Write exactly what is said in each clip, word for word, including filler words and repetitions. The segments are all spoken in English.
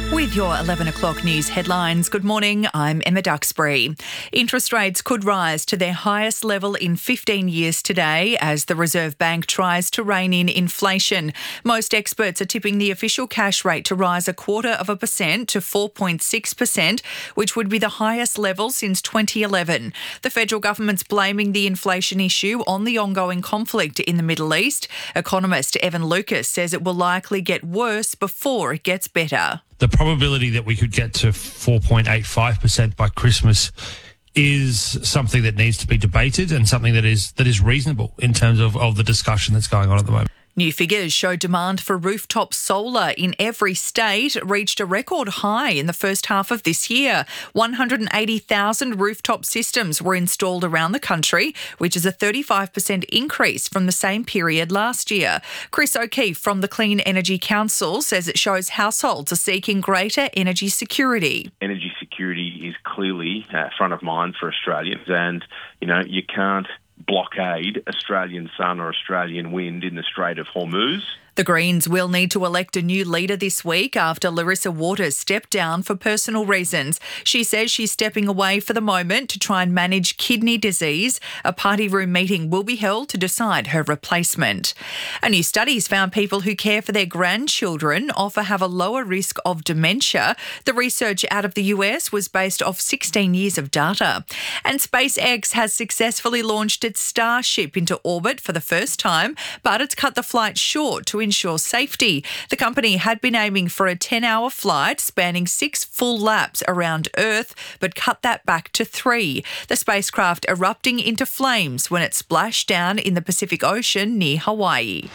With your eleven o'clock news headlines, good morning, I'm Emma Duxbury. Interest rates could rise to their highest level in fifteen years today as the Reserve Bank tries to rein in inflation. Most experts are tipping the official cash rate to rise a quarter of a percent to four point six percent, which would be the highest level since twenty eleven. The federal government's blaming the inflation issue on the ongoing conflict in the Middle East. Economist Evan Lucas says it will likely get worse before it gets better. The probability that we could get to four point eight five percent by Christmas is something that needs to be debated and something that is that is reasonable in terms of, of the discussion that's going on at the moment. New figures show demand for rooftop solar in every state reached a record high in the first half of this year. one hundred eighty thousand rooftop systems were installed around the country, which is a thirty-five percent increase from the same period last year. Chris O'Keefe from the Clean Energy Council says it shows households are seeking greater energy security. Energy security is clearly uh, front of mind for Australians, and, you know, you can't blockade Australian sun or Australian wind in the Strait of Hormuz. The Greens will need to elect a new leader this week after Larissa Waters stepped down for personal reasons. She says she's stepping away for the moment to try and manage kidney disease. A party room meeting will be held to decide her replacement. A new study's found people who care for their grandchildren often have a lower risk of dementia. The research out of the U S was based off sixteen years of data. And SpaceX has successfully launched its Starship into orbit for the first time, but it's cut the flight short to ensure safety. The company had been aiming for a ten-hour flight spanning six full laps around Earth, but cut that back to three. The spacecraft erupting into flames when it splashed down in the Pacific Ocean near Hawaii.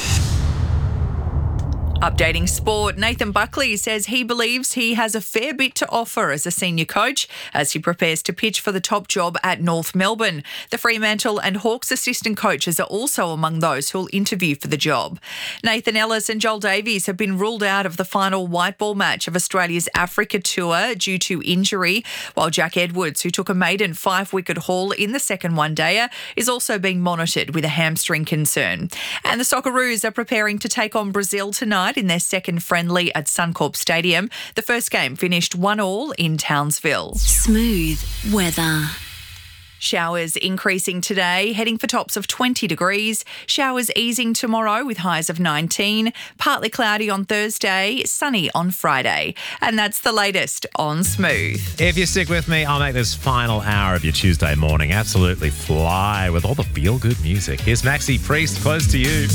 Updating sport, Nathan Buckley says he believes he has a fair bit to offer as a senior coach as he prepares to pitch for the top job at North Melbourne. The Fremantle and Hawks assistant coaches are also among those who'll interview for the job. Nathan Ellis and Joel Davies have been ruled out of the final white ball match of Australia's Africa Tour due to injury, while Jack Edwards, who took a maiden five-wicket haul in the second one-dayer, is also being monitored with a hamstring concern. And the Socceroos are preparing to take on Brazil tonight in their second friendly at Suncorp Stadium. The first game finished one all in Townsville. Smooth weather. Showers increasing today, heading for tops of twenty degrees. Showers easing tomorrow with highs of nineteen. Partly cloudy on Thursday, sunny on Friday. And that's the latest on Smooth. If you stick with me, I'll make this final hour of your Tuesday morning absolutely fly with all the feel-good music. Here's Maxi Priest, Close to You.